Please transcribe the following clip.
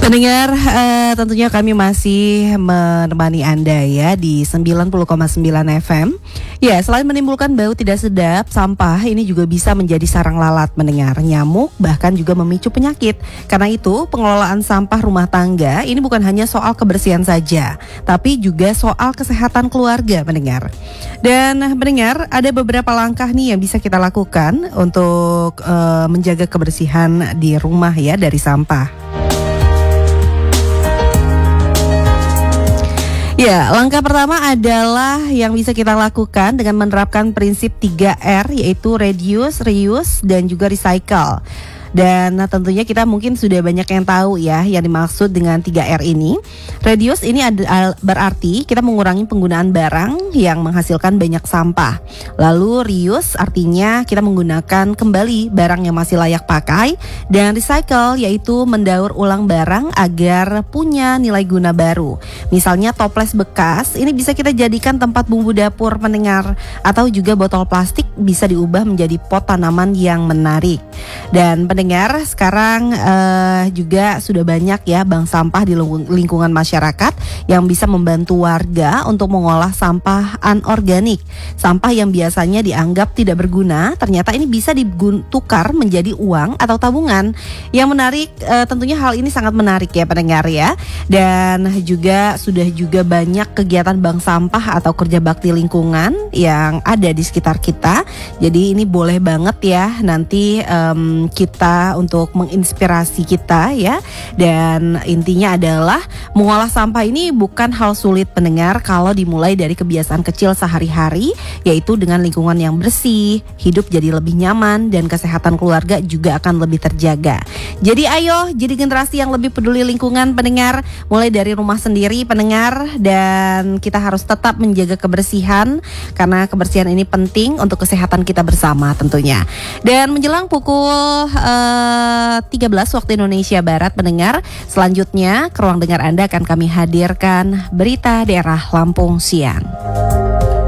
Pendengar, tentunya kami masih menemani Anda ya di 90,9 FM. Ya, selain menimbulkan bau tidak sedap, sampah ini juga bisa menjadi sarang lalat mendengar, nyamuk, bahkan juga memicu penyakit. Karena itu, pengelolaan sampah rumah tangga ini bukan hanya soal kebersihan saja, tapi juga soal kesehatan keluarga mendengar. Dan mendengar, ada beberapa langkah nih yang bisa kita lakukan untuk menjaga kebersihan di rumah ya dari sampah. Ya, langkah pertama adalah yang bisa kita lakukan dengan menerapkan prinsip 3R, yaitu reduce, reuse, dan juga recycle. Dan tentunya kita mungkin sudah banyak yang tahu ya yang dimaksud dengan 3R ini. Reduce ini berarti kita mengurangi penggunaan barang yang menghasilkan banyak sampah. Lalu reuse artinya kita menggunakan kembali barang yang masih layak pakai. Dan recycle yaitu mendaur ulang barang agar punya nilai guna baru. Misalnya toples bekas ini bisa kita jadikan tempat bumbu dapur pendengar. Atau juga botol plastik bisa diubah menjadi pot tanaman yang menarik. Dan pendengar, sekarang juga sudah banyak ya bank sampah di lingkungan masyarakat yang bisa membantu warga untuk mengolah sampah anorganik. Sampah yang biasanya dianggap tidak berguna, ternyata ini bisa ditukar menjadi uang atau tabungan. Yang menarik, tentunya hal ini sangat menarik ya pendengar ya. Dan sudah juga banyak kegiatan bank sampah atau kerja bakti lingkungan yang ada di sekitar kita. Jadi ini boleh banget ya nanti kita untuk menginspirasi kita ya. Dan intinya adalah mengolah sampah ini bukan hal sulit pendengar kalau dimulai dari kebiasaan kecil sehari-hari, yaitu dengan lingkungan yang bersih, hidup jadi lebih nyaman, dan kesehatan keluarga juga akan lebih terjaga. Jadi ayo jadi generasi yang lebih peduli lingkungan pendengar, mulai dari rumah sendiri pendengar. Dan kita harus tetap menjaga kebersihan karena kebersihan ini penting untuk kesehatan kita bersama tentunya. Dan menjelang pukul 13 waktu Indonesia Barat pendengar, selanjutnya ke ruang dengar Anda akan kami hadirkan berita daerah Lampung siang.